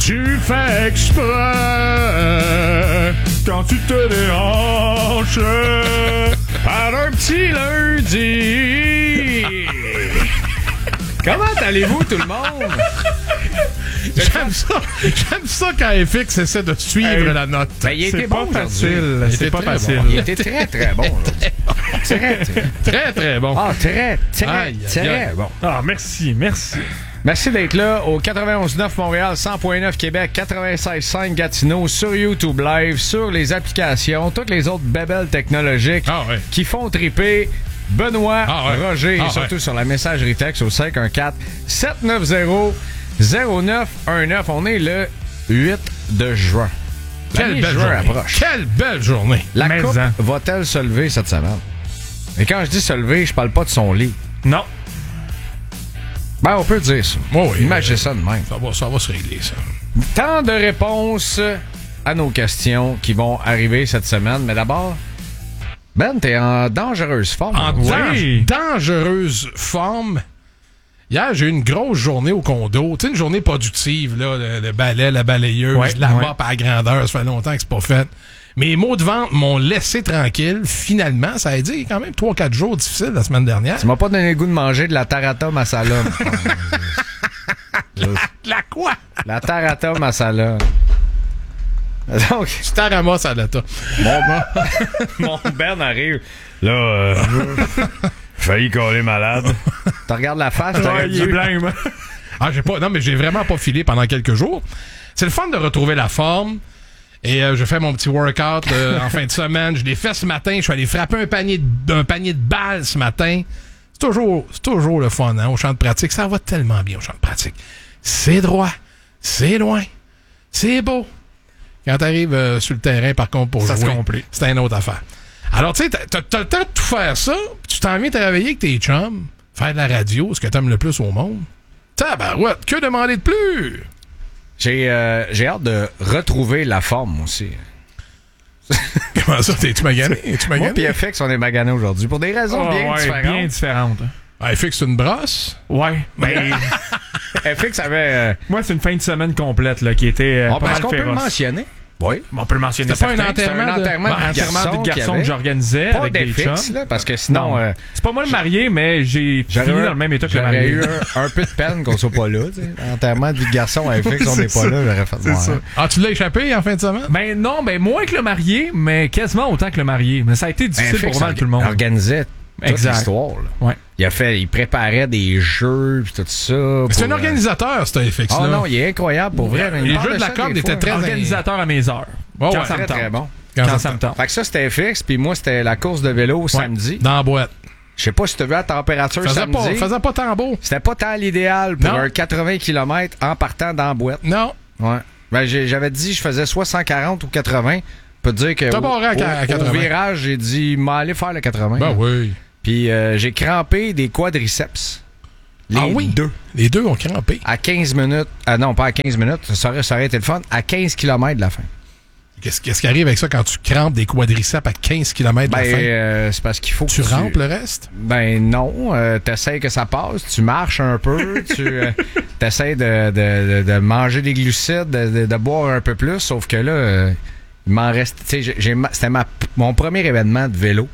Tu fais exprès quand tu te déhanches par un petit lundi. Comment allez-vous, tout le monde? J'aime ça quand FX essaie de suivre la note. Ben, il était bon facile. C'est pas facile. Bon. Il était très, très bon. Très, très bon. Ah, très bon. Ah, merci. Merci d'être là au 91.9 Montréal, 100.9 Québec, 96.5 Gatineau, sur YouTube Live, sur les applications, toutes les autres bébelles technologiques qui font triper Benoît, Roger et surtout sur la messagerie texte au 514-790-0919. On est le 8 de juin. Quelle belle journée. Approche. Quelle belle journée. La coupe va-t-elle se lever cette semaine? Et quand je dis se lever, je parle pas de son lit. Non. Ben, on peut dire ça. Imaginez ça de même. Ça va se régler, ça. Tant de réponses à nos questions qui vont arriver cette semaine. Mais d'abord, Ben, t'es en dangereuse forme. Dangereuse forme. Hier, j'ai eu une grosse journée au condo. Tu sais, une journée productive, là. Le balai, la balayeuse, la mop à la grandeur. Ça fait longtemps que c'est pas fait. Mes maux de vente m'ont laissé tranquille. Finalement, ça a été quand même 3-4 jours difficiles la semaine dernière. Tu m'as pas donné le goût de manger de la tarata masala. La quoi? La tarata masala. Donc, tu t'aramasses à l'ata. Mon Ben arrive. Là, failli coller malade. Tu regardes la face, il est blême. J'ai vraiment pas filé pendant quelques jours. C'est le fun de retrouver la forme. Et je fais mon petit workout en fin de semaine. Je l'ai fait ce matin. Je suis allé frapper un panier de balles ce matin. C'est toujours le fun, hein, au champ de pratique. Ça va tellement bien au champ de pratique. C'est droit. C'est loin. C'est beau. Quand t'arrives sur le terrain, par contre, pour jouer, c'est une autre affaire. Alors, tu sais, t'as le temps de tout faire ça, puis tu t'en viens travailler avec tes chums, faire de la radio, ce que t'aimes le plus au monde. Tabarouette, que demander de plus? J'ai hâte de retrouver la forme aussi. Comment ça, t'es-tu magané? Moi pis FX, on est magané aujourd'hui, pour des raisons bien différentes. FX, c'est une brosse? Ouais. Ben, FX avait... Moi, c'est une fin de semaine complète là, qui était Est-ce qu'on peut le mentionner? Oui. On peut le mentionner. C'était pas un enterrement de garçon que j'organisais pas avec des chums. Là, parce que sinon... c'est pas moi le marié, mais j'ai fini dans le même état que le marié. J'aurais eu un peu de peine qu'on soit pas là. Enterrement de garçon à FX, on n'est pas là. J'aurais fait ça. Ah, tu l'as échappé en fin de semaine? Ben non, moins que le marié, mais quasiment autant que le marié. Mais ça a été difficile pour vraiment tout le monde. Organisait toute l'histoire. Ouais. Il préparait des jeux pis tout ça. C'est un organisateur, c'est un FX là. Oh non, il est incroyable pour vrai. Les jeux de la corde étaient très organisateur à mes heures. Quand ça me tente. Très bon. Quand ça me tente. Fait que ça, c'était FX, puis moi, c'était la course de vélo samedi. Dans la boîte. Je sais pas si tu as vu la température samedi. Faisait pas tant beau. C'était pas tant l'idéal pour un 80 km en partant dans la boîte. Non. Ouais. Ben, j'avais dit je faisais soit 140 ou 80. Je peux te dire que au virage, j'ai dit m'aller faire le 80. Ben oui. Puis j'ai crampé des quadriceps. Les deux. Les deux ont crampé. À 15 minutes. Non, pas à 15 minutes. Ça aurait été le fun. À 15 km de la fin. Qu'est-ce qui arrive avec ça quand tu crampes des quadriceps à 15 km de la fin? C'est parce qu'il faut que tu rampes le reste? Ben non. T'essayes que ça passe. Tu marches un peu. T'essayes de manger des glucides, de boire un peu plus. Sauf que là, il m'en reste... C'était mon premier événement de vélo.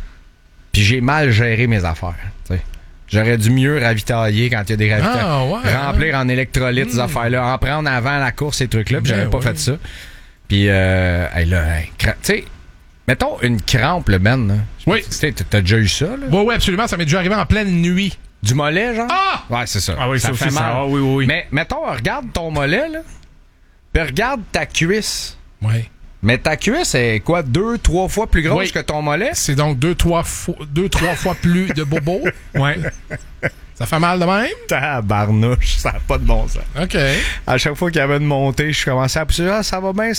Puis j'ai mal géré mes affaires. T'sais. J'aurais dû mieux ravitailler quand il y a des ravitaillements. Remplir en électrolytes, ces affaires-là. En prendre avant la course, ces trucs-là. Puis j'avais pas fait ça. Puis, tu sais, mettons une crampe, le Ben. Là. Oui. T'as déjà eu ça, là? Oui, absolument. Ça m'est déjà arrivé en pleine nuit. Du mollet, genre? Ah! Ouais, c'est ça. Ah oui, ça fait mal. Ah, oui. Mais, mettons, regarde ton mollet, là. Puis regarde ta cuisse. Oui. Mais ta cuisse est quoi, 2-3 fois plus grosse que ton mollet? C'est donc 2-3 fois plus de bobo. Ouais. Ça fait mal de même? Tabarnouche, ça n'a pas de bon sens. OK. À chaque fois qu'il y avait une montée, je commençais à pousser. Ah, ça va bien.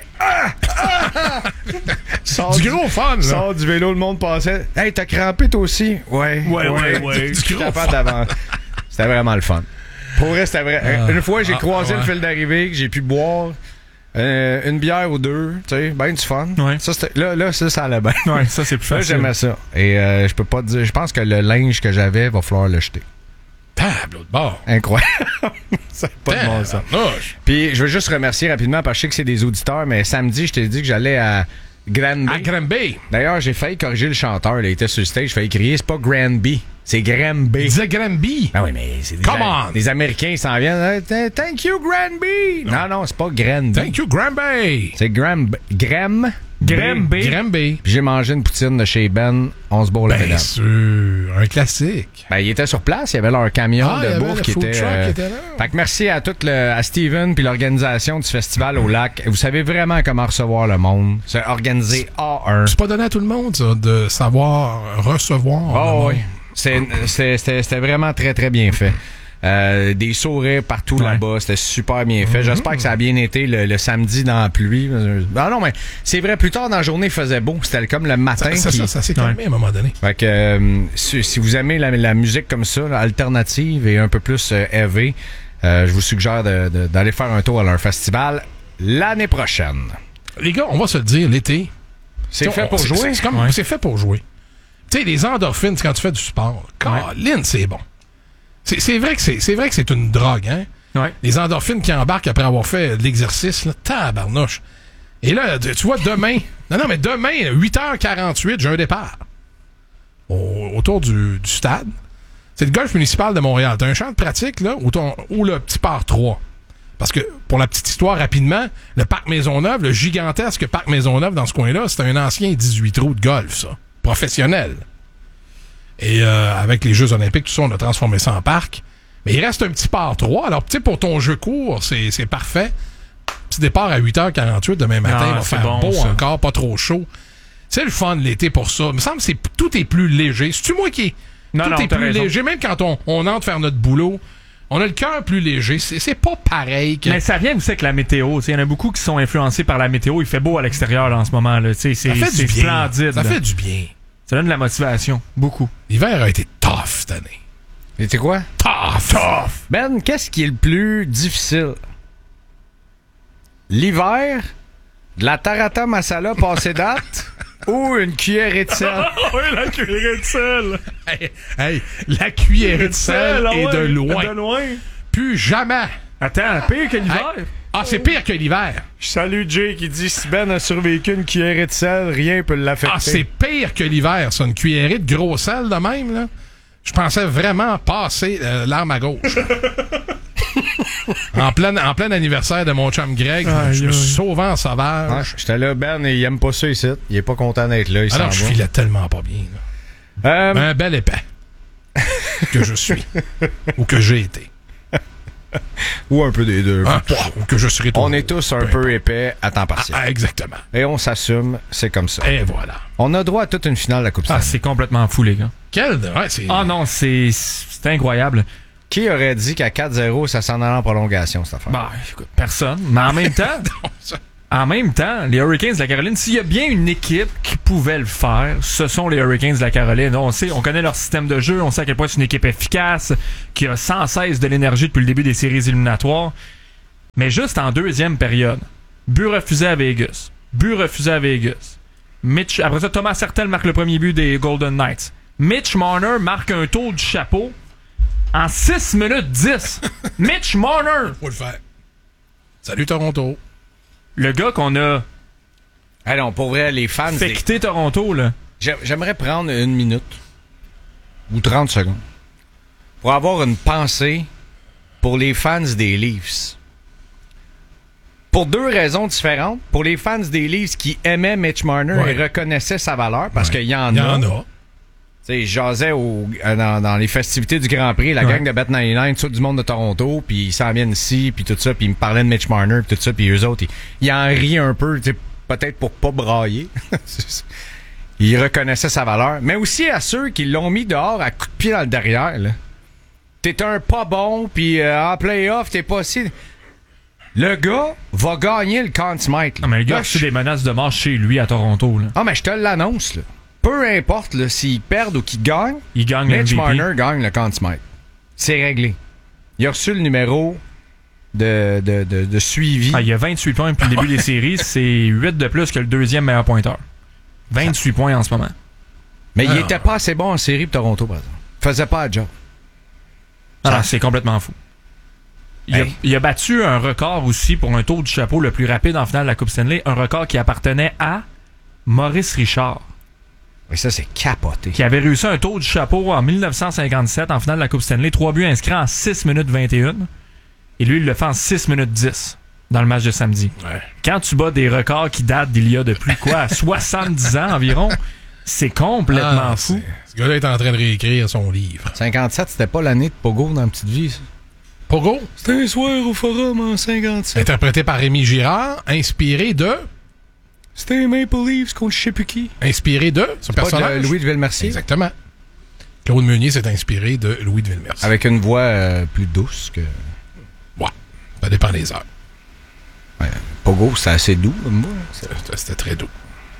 Du gros fun, là. Sors du vélo, le monde passait. Hey, t'as crampé toi aussi? Ouais. Du gros fun. C'était vraiment le fun. Pour vrai, c'était vrai. Une fois, j'ai croisé le fil d'arrivée, que j'ai pu boire. Une bière ou deux, tu sais, ben du fun. Ouais. Ça, ça allait bien. Ouais, ça, c'est plus facile. J'aimais ça. Et je peux pas te dire, je pense que le linge que j'avais, va falloir le jeter. l'autre bord. Incroyable. Ça n'a pas de bon sens. Tabarnouche. Puis je veux juste remercier rapidement parce que je sais que c'est des auditeurs, mais samedi, je t'ai dit que j'allais à Granby. À Granby. D'ailleurs, j'ai failli corriger le chanteur. Là, il était sur le stage, j'ai failli crier, c'est pas Granby, c'est Granby. Il disait Granby. Ah oui, mais c'est Come on! des Américains, ils s'en viennent. Thank you, Granby! Non, c'est pas Granby. Thank you, Granby. C'est Granby. Granby. Puis j'ai mangé une poutine de chez Ben, on se bourre la Bien pédale. sûr, un classique. Ben, ils étaient sur place, il y avait leur camion Ah, il y de avait bouffe le qui food était. truck qui était là. Fait que merci à à Steven puis l'organisation du festival au lac. Vous savez vraiment comment recevoir le monde. C'est organisé A1. C'est pas donné à tout le monde, ça, de savoir recevoir. Oh, le oui. monde. C'était vraiment très, très bien fait. Des sourires partout là-bas. C'était super bien fait. J'espère que ça a bien été le samedi dans la pluie. Ah non, mais c'est vrai, plus tard dans la journée, il faisait beau. C'était comme le matin. Ça s'est calmé à un moment donné. Fait que si vous aimez la musique comme ça, là, alternative et un peu plus heavy, je vous suggère d'aller faire un tour à leur festival l'année prochaine. Les gars, on va se le dire, l'été. C'est fait pour jouer. C'est fait pour jouer. Tu sais, les endorphines, quand tu fais du sport, Colin, c'est bon. C'est vrai que c'est une drogue, hein? Ouais. Les endorphines qui embarquent après avoir fait de l'exercice, là, tabarnouche. Et là, tu vois, demain, mais demain, 8h48, j'ai un départ. Autour du stade. C'est le golf municipal de Montréal. T'as un champ de pratique, là, où le petit par 3. Parce que, pour la petite histoire, rapidement, le parc Maisonneuve, le gigantesque parc Maisonneuve dans ce coin-là, c'était un ancien 18 trous de golf, ça. Professionnel. Et avec les Jeux olympiques, tout ça, on a transformé ça en parc. Mais il reste un petit par 3. Alors, tu sais, pour ton jeu court, c'est parfait. Petit départ à 8h48 demain matin. Il va faire bon, beau ça. encore, pas trop chaud. C'est le fun l'été pour ça. Il me semble que tout est plus léger. C'est-tu moi qui... Non, tout est t'as plus raison. léger. Même quand on entre faire notre boulot, on a le cœur plus léger. C'est pas pareil que... Mais ça vient aussi avec la météo. Il y en a beaucoup qui sont influencés par la météo. Il fait beau à l'extérieur là, en ce moment. Là. C'est ça fait du bien. splendide. Ça là. fait du bien. Ça donne de la motivation. Beaucoup. L'hiver a été tough cette année. Et tu quoi? Tough! Ben, qu'est-ce qui est le plus difficile? L'hiver, de la tarata masala passée date ou une cuillerée de sel? oui, la cuillerée de sel. Hey, la cuillerée de sel est de loin. De loin. Plus jamais. Attends, pire que l'hiver. Hey. Ah, c'est pire que l'hiver. Je salue Jay qui dit si Ben a survécu une cuillerée de sel, rien peut l'affecter. Ah, c'est pire que l'hiver, ça. Une cuillerée de gros sel de même, là. Je pensais vraiment passer l'arme à gauche. en plein anniversaire de mon chum Greg, je me suis sauvé en sauvage. Ouais, j'étais là, Ben, il aime pas ça ici. Il est pas content d'être là. Il s'en Alors, je va. filais tellement pas bien, là. Un bel épais. Que je suis. Ou que j'ai été. Ou un peu des deux. Ou que je serai toujours. On est tous un peu épais à temps partiel. Exactement. Et on s'assume, c'est comme ça. Et voilà. On a droit à toute une finale de la Coupe Ah, Stanley. c'est complètement fou, les gars. C'est... Ah non, c'est incroyable. Qui aurait dit qu'à 4-0, ça s'en allait en prolongation, cette affaire? Bah, écoute, personne. Mais en même temps, les Hurricanes de la Caroline, s'il y a bien une équipe qui pouvait le faire, ce sont les Hurricanes de la Caroline. On connaît leur système de jeu, on sait à quel point c'est une équipe efficace, qui a sans cesse de l'énergie depuis le début des séries éliminatoires. Mais juste en deuxième période, but refusé à Vegas. Après ça, Thomas Hertel marque le premier but des Golden Knights. Mitch Marner marque un tour du chapeau en 6 minutes 10. Mitch Marner! Faut le faire. Salut Toronto. Le gars qu'on a Alors, pour vrai, les fans... fait quitter Toronto, là. J'aimerais prendre 1 minute ou 30 secondes pour avoir une pensée pour les fans des Leafs. Pour 2 raisons différentes. Pour les fans des Leafs qui aimaient Mitch Marner et reconnaissaient sa valeur, parce qu'il y en a. Tu sais, je jasais dans les festivités du Grand Prix, la gang de Bet99, tout du monde de Toronto, puis ils s'en viennent ici, puis tout ça, puis ils me parlaient de Mitch Marner, puis tout ça, puis eux autres, ils en rient un peu, peut-être pour pas brailler. Ils reconnaissaient sa valeur. Mais aussi à ceux qui l'ont mis dehors à coups de pied dans le derrière, là. T'es un pas bon, puis en playoff, t'es pas si... Le gars va gagner le Conn Smythe. Non, mais le gars a reçu des menaces de mort chez lui à Toronto, là. Ah, mais je te l'annonce, là. Peu importe là, s'ils perdent ou qu'ils gagnent, il gagne le Mitch MVP. Marner gagne le Conn Smythe. C'est réglé. Il a reçu le numéro de suivi. Ah, il y a 28 points depuis le début des séries. C'est 8 de plus que le deuxième meilleur pointeur. 28 points en ce moment. Mais il était pas assez bon en série pour Toronto, par exemple. Il faisait pas le job. Ah, c'est complètement fou. Il a battu un record aussi pour un tour du chapeau le plus rapide en finale de la Coupe Stanley, un record qui appartenait à Maurice Richard. Oui, ça, c'est capoté. Qui avait réussi un tour du chapeau en 1957 en finale de la Coupe Stanley. 3 buts inscrits en 6 minutes 21. Et lui, il le fait en 6 minutes 10 dans le match de samedi. Ouais. Quand tu bats des records qui datent d'il y a depuis 70 ans environ, c'est complètement fou. Ce gars-là est en train de réécrire son livre. 57, c'était pas l'année de Pogo dans Petite Vie, ça? Pogo? C'était un soir au Forum en 57. Interprété par Rémi Girard, inspiré de... C'était Maple Leafs contre je sais plus qui. Inspiré de son personnage. De Louis de Villemercier. Exactement. Claude Meunier s'est inspiré de Louis de Villemercier. Avec une voix plus douce que... Ouais, ça dépend des heures. Ouais, Pogo, c'est assez doux, comme moi. C'était très doux.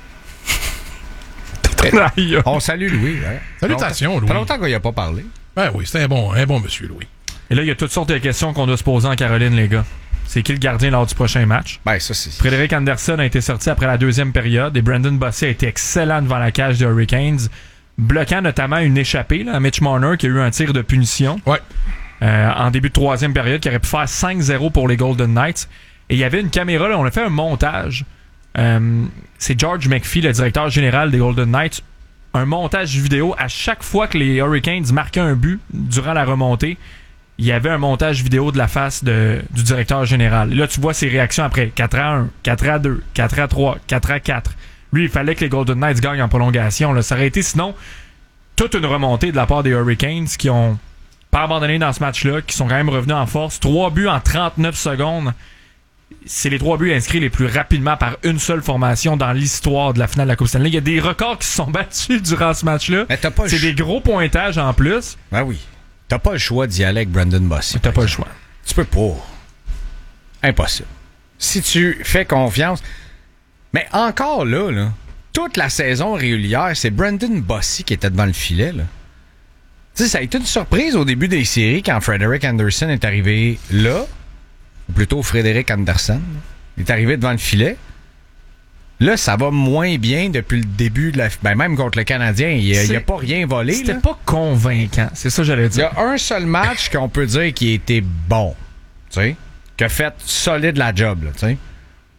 On salue Louis. Ouais. Salutations, Louis. Ça fait longtemps qu'on n'y a pas parlé. Ben oui, c'était un bon monsieur, Louis. Et là, il y a toutes sortes de questions qu'on doit se poser en Caroline, les gars. C'est qui le gardien lors du prochain match? Ben, ça, c'est... Frédéric Anderson a été sorti après la deuxième période et Brandon Bossy a été excellent devant la cage des Hurricanes, bloquant notamment une échappée là, à Mitch Marner qui a eu un tir de punition en début de troisième période qui aurait pu faire 5-0 pour les Golden Knights. Et il y avait une caméra, là, on a fait un montage. C'est George McPhee, le directeur général des Golden Knights. Un montage vidéo à chaque fois que les Hurricanes marquaient un but durant la remontée. Il y avait un montage vidéo de la face du directeur général. Et là, tu vois ses réactions après 4-1, 4-2, 4-3, 4-4. Lui, il fallait que les Golden Knights gagnent en prolongation. Là. Ça aurait été sinon toute une remontée de la part des Hurricanes qui ont pas abandonné dans ce match-là, qui sont quand même revenus en force. 3 buts en 39 secondes. C'est les 3 buts inscrits les plus rapidement par une seule formation dans l'histoire de la finale de la Coupe Stanley. Il y a des records qui se sont battus durant ce match-là. C'est des gros pointages en plus. Ben oui. T'as pas le choix d'y aller avec Brandon Bossy. T'as pas le choix. Tu peux pas. Impossible. Si tu fais confiance. Mais encore là, toute la saison régulière, c'est Brandon Bossy qui était devant le filet. Là. Tu sais, ça a été une surprise au début des séries quand Frederick Anderson est arrivé là. Ou plutôt Frédéric Anderson. Il est arrivé devant le filet. Là, ça va moins bien depuis le début de la... Ben, même contre le Canadien, il a pas rien volé. C'était pas convaincant. C'est ça que j'allais dire. Il y a un seul match qu'on peut dire qui a été bon. Tu sais? Qui a fait solide la job, là, tu sais?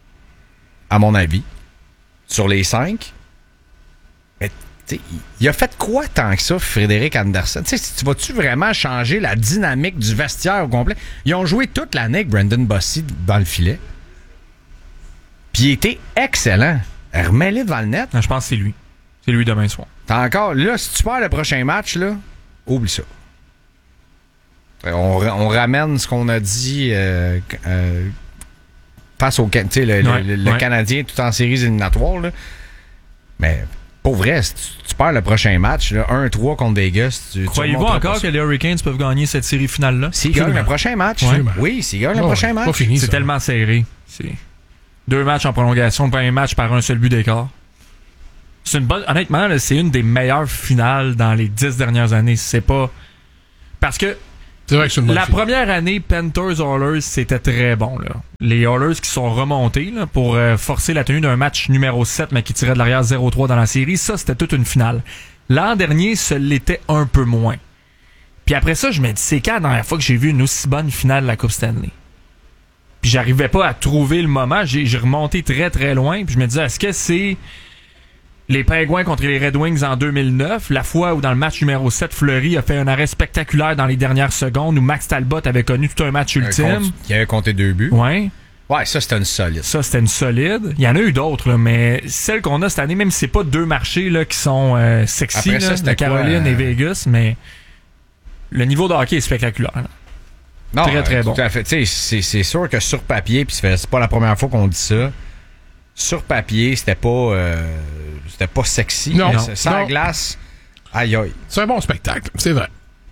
À mon avis. Sur les 5. Mais, tu sais, il a fait quoi tant que ça, Frédéric Anderson? Tu sais, tu vas-tu vraiment changer la dynamique du vestiaire au complet? Ils ont joué toute l'année avec Brandon Bossy dans le filet. Puis il était excellent. Remets-le devant le net. Je pense que c'est lui. C'est lui demain soir. T'as encore... Là, si tu perds le prochain match, là, oublie ça. On ramène ce qu'on a dit face au le Canadien tout en séries éliminatoires. Là. Mais pour vrai, si tu perds le prochain match, là, 1-3 contre Vegas, croyez-vous encore que les Hurricanes peuvent gagner cette série finale-là? S'ils gagnent le prochain match. Ouais. Oui, s'ils gagnent le prochain match. Pas fini, c'est tellement serré. C'est 2 matchs en prolongation, le premier match par un seul but d'écart. C'est une bonne... Honnêtement, là, c'est une des meilleures finales dans les 10 dernières années. C'est pas... Parce que c'est vrai que c'est une bonne la finale. première année, Panthers-Oilers, c'était très bon. Là. Les Oilers qui sont remontés là, pour forcer la tenue d'un match numéro 7, mais qui tirait de l'arrière 0-3 dans la série, ça, c'était toute une finale. L'an dernier, ça l'était un peu moins. Puis après ça, je me dis, c'est quand la dernière fois que j'ai vu une aussi bonne finale de la Coupe Stanley? Puis j'arrivais pas à trouver le moment. J'ai remonté très très loin. Puis je me disais, est-ce que c'est les Pingouins contre les Red Wings en 2009, la fois où dans le match numéro 7, Fleury a fait un arrêt spectaculaire dans les dernières secondes, où Max Talbot avait connu tout un match ultime. Il avait compté 2 buts. Ouais. Ouais, ça c'était une solide. Ça c'était une solide. Il y en a eu d'autres, là, mais celle qu'on a cette année, même si c'est pas 2 marchés là, qui sont sexy, après ça, là, de Caroline et Vegas, mais le niveau de hockey est spectaculaire. Là. Non, très, très bon. Tout à fait. C'est sûr que sur papier, puis c'est pas la première fois qu'on dit ça, sur papier, c'était pas sexy. Non. Sans glace, aïe aïe. C'est un bon spectacle, c'est vrai.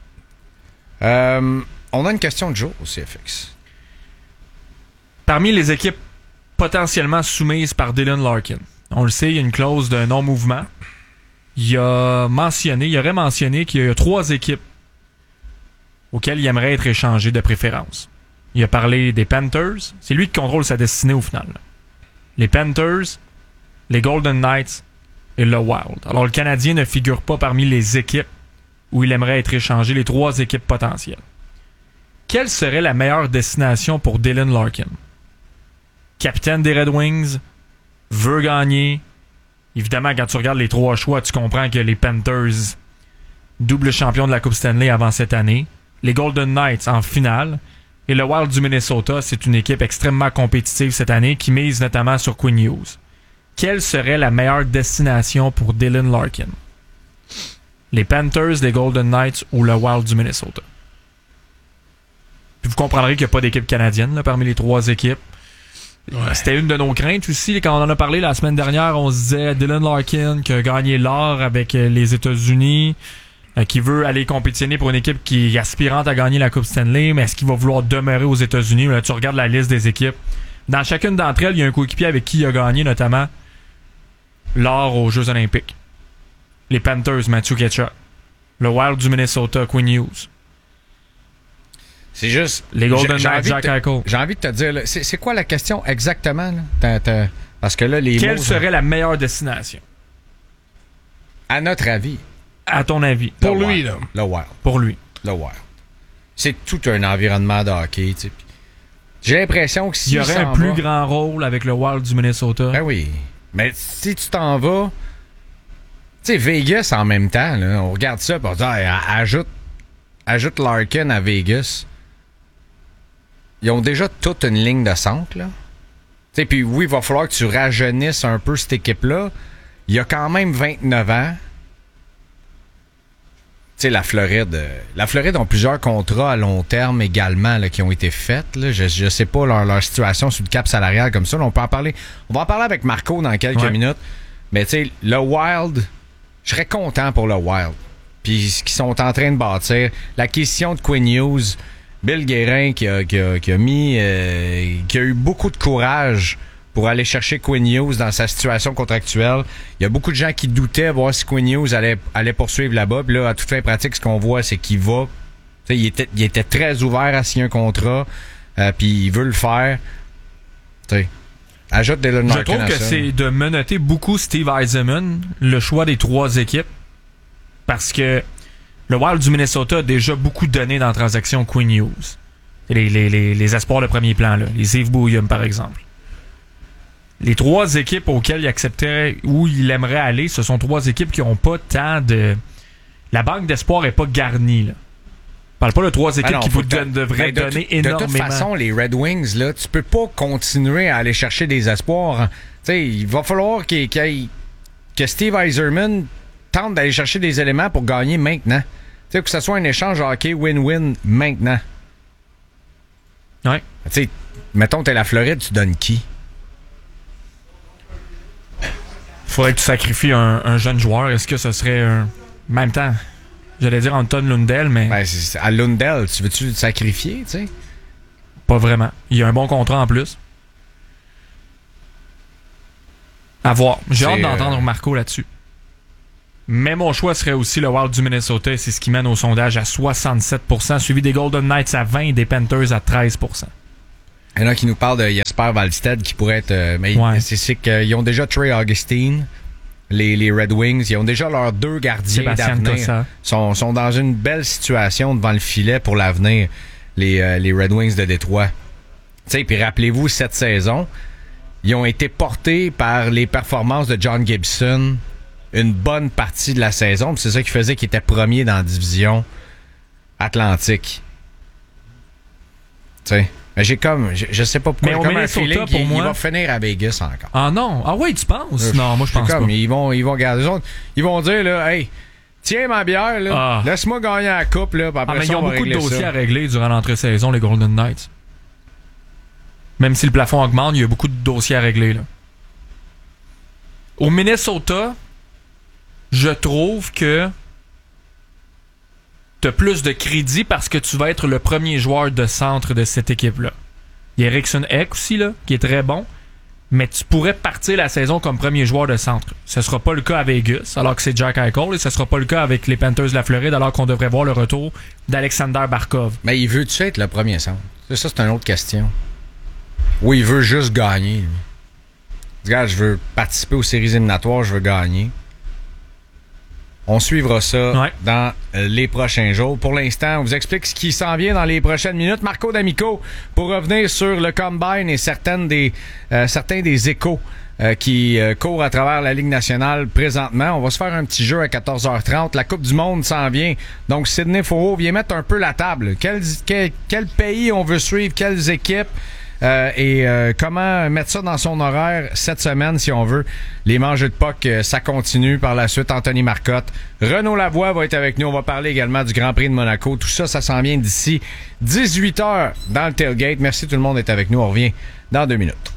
On a une question de jour au CFX. Parmi les équipes potentiellement soumises par Dylan Larkin, on le sait, il y a une clause de non-mouvement. Il aurait mentionné qu'il y a 3 équipes auxquelles il aimerait être échangé de préférence. Il a parlé des Panthers. C'est lui qui contrôle sa destinée au final. Les Panthers, les Golden Knights et le Wild. Alors, le Canadien ne figure pas parmi les équipes où il aimerait être échangé, les 3 équipes potentielles. Quelle serait la meilleure destination pour Dylan Larkin? Capitaine des Red Wings, veut gagner. Évidemment, quand tu regardes les 3 choix, tu comprends que les Panthers, double champion de la Coupe Stanley avant cette année, les Golden Knights en finale, et le Wild du Minnesota, c'est une équipe extrêmement compétitive cette année qui mise notamment sur Quinn Hughes. Quelle serait la meilleure destination pour Dylan Larkin? Les Panthers, les Golden Knights ou le Wild du Minnesota? Puis vous comprendrez qu'il n'y a pas d'équipe canadienne là, parmi les 3 équipes. Ouais. C'était une de nos craintes aussi. Quand on en a parlé la semaine dernière, on se disait Dylan Larkin qui a gagné l'or avec les États-Unis, qui veut aller compétitionner pour une équipe qui est aspirante à gagner la Coupe Stanley, mais est-ce qu'il va vouloir demeurer aux États-Unis? Là, tu regardes la liste des équipes. Dans chacune d'entre elles, il y a un coéquipier avec qui il a gagné notamment l'or aux Jeux Olympiques. Les Panthers, Matthew Tkachuk. Le Wild du Minnesota, Quinn Hughes. C'est juste... Les Golden Knights, Jack Eichel. J'ai envie de te dire, là, c'est quoi la question exactement? Là? Parce que là, les Quelle mots, serait la meilleure destination? À notre avis. À ton avis? Pour lui, là. Le Wild. Pour lui. Le Wild. C'est tout un environnement de hockey, tu sais. J'ai l'impression que il y aurait un plus grand rôle avec le Wild du Minnesota. Ben oui. Mais si tu t'en vas... Tu sais, Vegas en même temps, là, on regarde ça et on dit ajoute Larkin à Vegas. Ils ont déjà toute une ligne de centre, là. Tu sais, puis oui, il va falloir que tu rajeunisses un peu cette équipe-là. Il y a quand même 29 ans. Tu sais, la Floride ont plusieurs contrats à long terme également là, qui ont été faits. Là. Je sais pas leur situation sur le cap salarial comme ça. Là, on va en parler avec Marco dans quelques minutes. Mais tu sais, le Wild, je serais content pour le Wild. Puis ce qu'ils sont en train de bâtir. L'acquisition de Quinn Hughes, Bill Guérin qui a eu beaucoup de courage pour aller chercher Quinn Hughes dans sa situation contractuelle. Il y a beaucoup de gens qui doutaient voir si Quinn Hughes allait poursuivre là-bas. Puis là, à toute fin pratique, ce qu'on voit, c'est qu'il va. Il était très ouvert à signer un contrat. Puis il veut le faire. T'sais, ajoute Dylan Larkin. Je trouve que c'est de menotter beaucoup Steve Yzerman, le choix des 3 équipes. Parce que le Wild du Minnesota a déjà beaucoup donné dans la transaction Quinn Hughes. Les espoirs de premier plan, là. Les Yves Bouillum, par exemple. Les 3 équipes auxquelles il accepterait ou il aimerait aller, ce sont 3 équipes qui n'ont pas tant de... La banque d'espoir n'est pas garnie, là. Parle pas de 3 équipes qui devraient donner énormément. De toute façon, les Red Wings, là, tu peux pas continuer à aller chercher des espoirs. Tu sais, il va falloir que Steve Yzerman tente d'aller chercher des éléments pour gagner maintenant. Tu sais, que ce soit un échange hockey win-win maintenant. Ouais. Tu sais, mettons, t'es la Floride, tu donnes qui? Faudrait que tu sacrifies un jeune joueur. Est-ce que ce serait un... En même temps, j'allais dire Anton Lundell, mais... Ben, à Lundell, tu veux-tu le sacrifier, tu sais? Pas vraiment. Il y a un bon contrat en plus. À voir. J'ai hâte d'entendre Marco là-dessus. Mais mon choix serait aussi le Wild du Minnesota. C'est ce qui mène au sondage à 67%, suivi des Golden Knights à 20% et des Panthers à 13%. Il y en a qui nous parlent de Jesper Wallstedt qui pourrait être... mais c'est qu'ils ont déjà Trey Augustine, les Red Wings. Ils ont déjà leurs 2 gardiens d'avenir. Sont dans une belle situation devant le filet pour l'avenir, les Red Wings de Détroit. Puis rappelez-vous, cette saison, ils ont été portés par les performances de John Gibson une bonne partie de la saison. C'est ça qui faisait qu'ils étaient premiers dans la division Atlantique. Tu sais... J'ai comme... Je sais pas pourquoi. Mais au Minnesota, pour moi... il va finir à Vegas encore. Ah non? Ah oui, tu penses? Non, moi je pense comme, pas. Ils vont garder. Ils vont dire, là, hey, tiens ma bière, là, laisse-moi gagner la coupe, là, puis après mais ça, ils ont beaucoup de dossiers ça. à régler durant l'entre-saison, les Golden Knights. Même si le plafond augmente, il y a beaucoup de dossiers à régler, là. Au Minnesota, je trouve que t'as plus de crédit parce que tu vas être le premier joueur de centre de cette équipe-là. Il y a Eriksson Ek aussi, là, qui est très bon, mais tu pourrais partir la saison comme premier joueur de centre. Ce sera pas le cas à Vegas, alors que c'est Jack Eichel, et ce sera pas le cas avec les Panthers de la Floride, alors qu'on devrait voir le retour d'Alexander Barkov. Mais il veut-tu être le premier centre? Ça, c'est une autre question. Ou il veut juste gagner, lui. Regarde, je veux participer aux séries éliminatoires, je veux gagner. On suivra ça dans les prochains jours. Pour l'instant, on vous explique ce qui s'en vient dans les prochaines minutes. Marco D'Amico, pour revenir sur le Combine et certains des échos qui courent à travers la Ligue nationale présentement. On va se faire un petit jeu à 14h30. La Coupe du Monde s'en vient. Donc, Sidney Fourreau vient mettre un peu la table. Quel pays on veut suivre, quelles équipes et comment mettre ça dans son horaire cette semaine, si on veut. Les mangeux de puck, ça continue. Par la suite, Anthony Marcotte. Renaud Lavoie va être avec nous. On va parler également du Grand Prix de Monaco. Tout ça, ça s'en vient d'ici 18h dans le tailgate. Merci tout le monde d'être avec nous. On revient dans 2 minutes.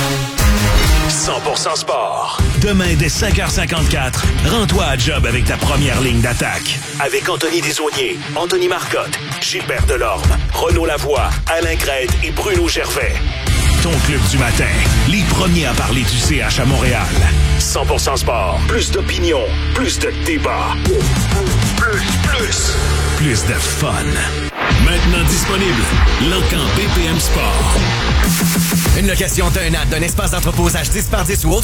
100% sport. Demain, dès 5h54, rends-toi à job avec ta première ligne d'attaque. Avec Anthony Desaulniers, Anthony Marcotte, Gilbert Delorme, Renaud Lavoie, Alain Crête et Bruno Gervais. Ton club du matin. Les premiers à parler du CH à Montréal. 100% sport. Plus d'opinion. Plus de débat. Plus de fun. Maintenant disponible. Locan BPM Sport. Une location d'un an d'un espace d'entreposage 10 par 10 ou autre